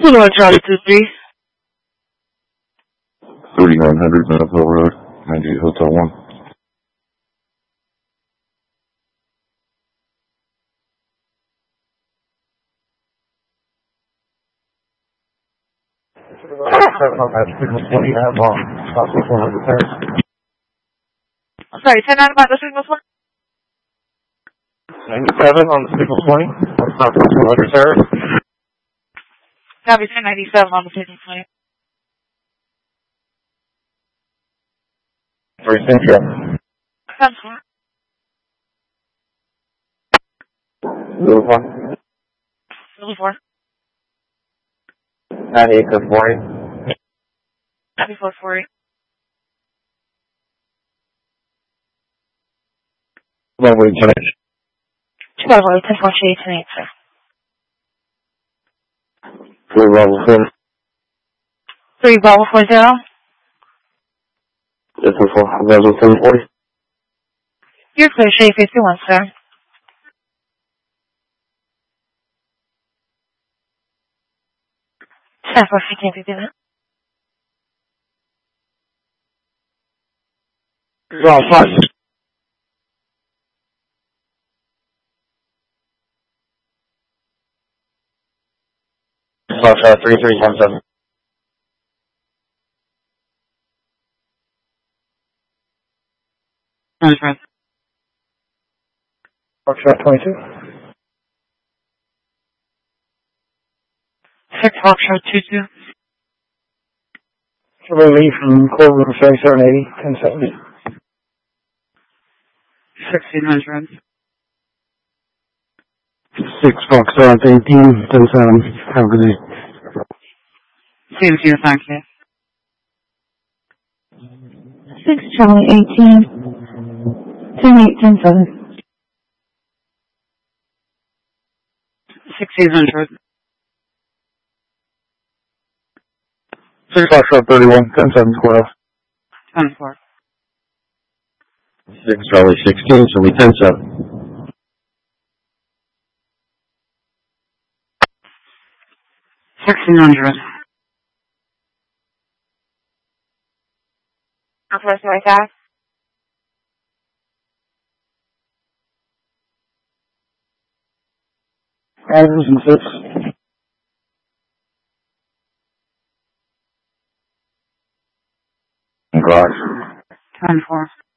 Hello, Charlie 23. 3900 Meadowville Road, 98 Hotel 1. Sorry, 10 out about the signal 20? 97 on the signal 20. Southwest 100 Terrace. Copy 1097 on the signal 20. 3 Central. 10-4. Blue 1. Blue 4. 98 to 40. Copy 448. Runway 10. 2 1048 tonight, sir. Blue level 4. 3 Bravo 40. This is 4. Level 740. You're clear, Shade 51, sir. Staff, I can't do that. Wrong 5. Foxtrot 3317. Management. Foxtrot 22. 6 Foxtrot 22. Survey Lee from Courtroom 7780, 1070. 1600. 6 Foxtrot 18, 1070. Have a good day. Same to you, thank you. 6 Charlie 18, 10-8-10-7. 1600. 6 Foxtrot 31, 1070 Square. 10-4. 6 Charlie 16, so we 10-7. 1600. Northwest North Ave. Anderson 6. Garage. 10-4.